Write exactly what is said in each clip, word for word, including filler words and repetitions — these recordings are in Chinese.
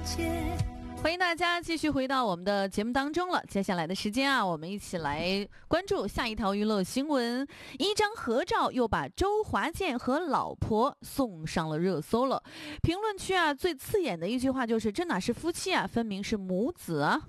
界。 欢迎大家继续回到我们的节目当中了。接下来的时间啊，我们一起来关注下一条娱乐新闻。一张合照又把周华健和老婆送上了热搜了。评论区啊，最刺眼的一句话就是：“这哪是夫妻啊，分明是母子啊！”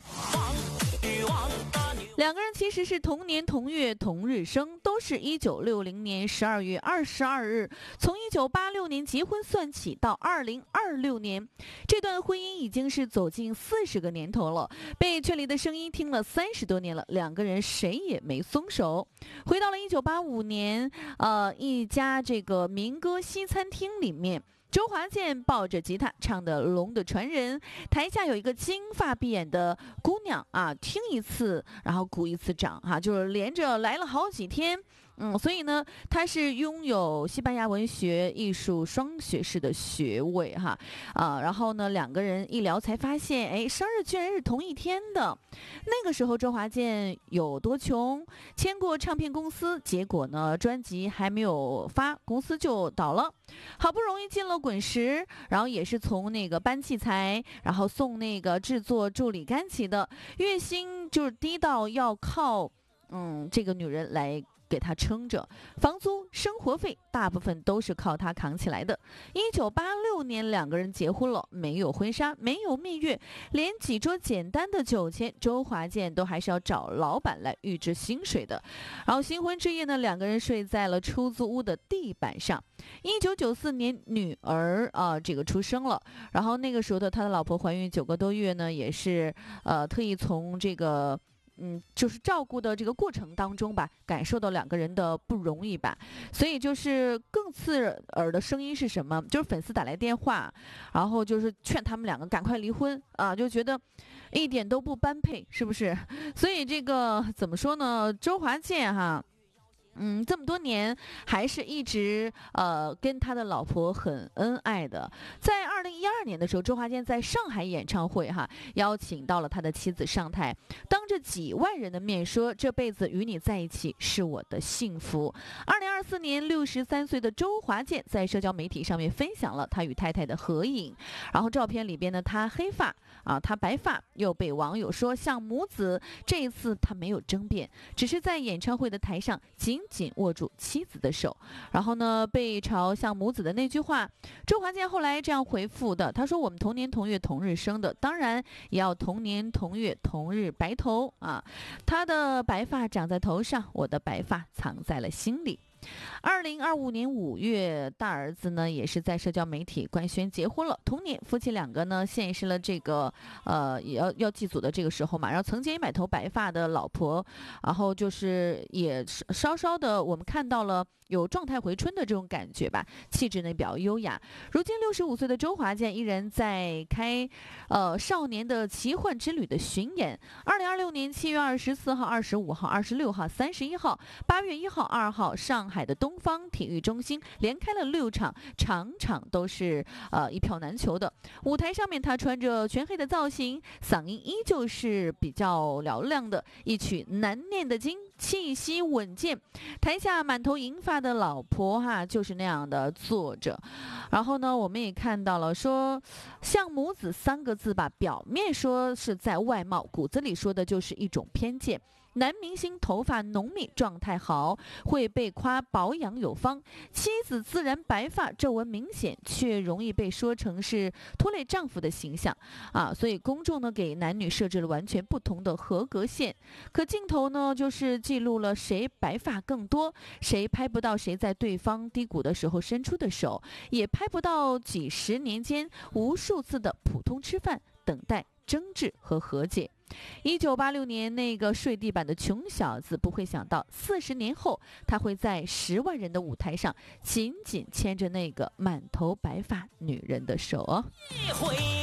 两个人其实是同年同月同日生，都是一九六零年十二月二十二日。从一九八六年结婚算起，到二零二六年，这段婚姻已经是走进四十个年头了。被劝离的声音听了三十多年了，两个人谁也没松手。回到了一九八五年，呃，一家这个民歌西餐厅里面。周华健抱着吉他唱的《龙的传人》，台下有一个金发碧眼的姑娘啊，听一次然后鼓一次掌哈、啊，就是连着来了好几天。嗯，所以呢，他是拥有西班牙文学艺术双学士的学位哈啊，然后呢，两个人一聊才发现，哎，生日居然是同一天的。那个时候周华健有多穷，签过唱片公司，结果呢，专辑还没有发，公司就倒了。好不容易进了滚石，然后也是从那个搬器材，然后送那个制作助理干起的，月薪就是低到要靠嗯这个女人来给他撑着，房租、生活费大部分都是靠他扛起来的。一九八六年，两个人结婚了，没有婚纱，没有蜜月，连几桌简单的酒钱，周华健都还是要找老板来预支薪水的。然后新婚之夜呢，两个人睡在了出租屋的地板上。一九九四年，女儿啊、呃、这个出生了，然后那个时候的他的老婆怀孕九个多月呢，也是呃特意从这个。嗯，就是照顾的这个过程当中吧，感受到两个人的不容易吧，所以就是更刺耳的声音是什么？就是粉丝打来电话，然后就是劝他们两个赶快离婚啊，就觉得一点都不般配，是不是？所以这个怎么说呢？周华健哈。嗯，这么多年还是一直呃跟他的老婆很恩爱的。在二零一二年的时候，周华健在上海演唱会哈，邀请到了他的妻子上台，当着几万人的面说：“这辈子与你在一起是我的幸福。”二零二四年，六十三岁的周华健在社交媒体上面分享了他与太太的合影，然后照片里边呢，他黑发啊，他白发，又被网友说像母子。这一次他没有争辩，只是在演唱会的台上紧紧握住妻子的手，然后呢，被嘲像母子的那句话，周华健后来这样回复的，他说：“我们同年同月同日生的，当然也要同年同月同日白头啊。他的白发长在头上，我的白发藏在了心里。”二零二五年五月，大儿子呢也是在社交媒体官宣结婚了。同年，夫妻两个呢现身了这个呃也要要祭祖的这个时候嘛。然后曾经满头白发的老婆，然后就是也稍稍的我们看到了有状态回春的这种感觉吧，气质呢比较优雅。如今六十五岁的周华健依然在开呃少年的奇幻之旅的巡演。二零二六年七月二十四号、二十五号、二十六号、三十一号、八月一号、二号上海的东方体育中心连开了六场，场场都是呃一票难求的。舞台上面他穿着全黑的造型，嗓音依旧是比较嘹亮的，一曲难念的经，气息稳健。台下满头银发的老婆哈就是那样的坐着。然后呢，我们也看到了说像母子三个字吧，表面说是在外貌，骨子里说的就是一种偏见。男明星头发浓密，状态好，会被夸保养有方；妻子自然白发，皱纹明显，却容易被说成是拖累丈夫的形象啊。所以公众呢给男女设置了完全不同的合格线。可镜头呢就是记录了谁白发更多，谁拍不到谁在对方低谷的时候伸出的手，也拍不到几十年间无数次的普通吃饭、等待、争执和和解。一九八六年那个睡地板的穷小子，不会想到四十年后他会在十万人的舞台上紧紧牵着那个满头白发女人的手哦。